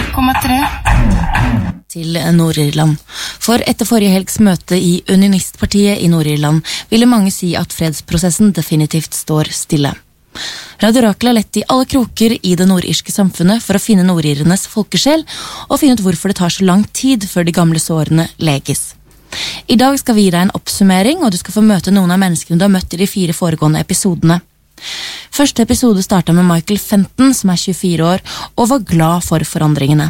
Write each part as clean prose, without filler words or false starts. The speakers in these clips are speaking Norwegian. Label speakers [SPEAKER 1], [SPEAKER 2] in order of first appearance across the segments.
[SPEAKER 1] 1,3
[SPEAKER 2] til Nord-Irland. For etter forrige helgs møte i Unionistpartiet i Nord-Irland ville mange si at fredsprosessen definitivt står stille. Radio Rakel har lett i alle kroker i det nordirske samfunnet for å finne nordirernes folkesjel og finne ut hvorfor det tar så lang tid før de gamle sårene leges. I dag skal vi gi deg en oppsummering, og du skal få møte noen av menneskene du har møtt i de 4 foregående episodene. Første episode startet med Michael Fenton, som 24 år, og var glad for forandringene.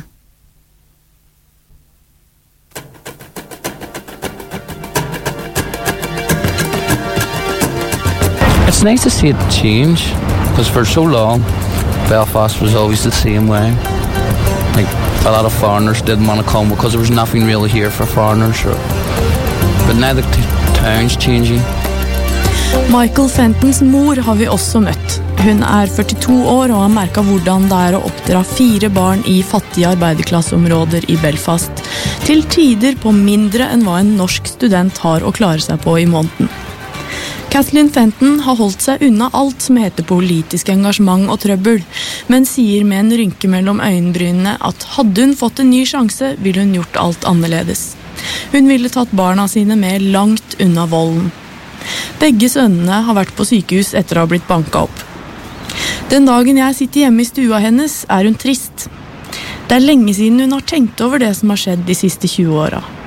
[SPEAKER 3] It's nice to see it change, because for so long, Belfast was always the same way. Like, a lot of foreigners didn't want to come because there was nothing really here for foreigners. But now the town's changing.
[SPEAKER 4] Michael Fentons mor har vi også møtt. Hun 42 år og har merket hvordan det å oppdra 4 barn i fattige arbeiderklasseområder i Belfast, til tider på mindre enn hva en norsk student har å klare seg på i måneden. Kathleen Fenton har holdt seg unna alt som heter politisk engasjement og trøbbel, men sier med en rynke mellom øyenbrynene at hadde hun fått en ny sjanse, ville hun gjort alt annerledes. Hun ville tatt barna sine med langt unna volden. Begge sønnene har vært på sykehus etter å ha blitt banket opp. Den dagen jeg sitter hjemme i stua hennes, hun trist. Det lenge siden hun har tenkt over det som har skjedd de siste 20 årene.